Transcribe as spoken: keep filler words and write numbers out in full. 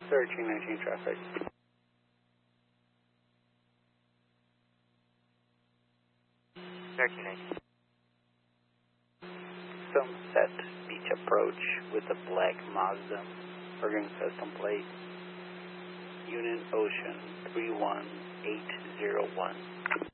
thirteen nineteen traffic. thirteen nineteen. Sunset Beach approach with a black Mazda, Bergen system plate, Union Ocean three one eight zero one.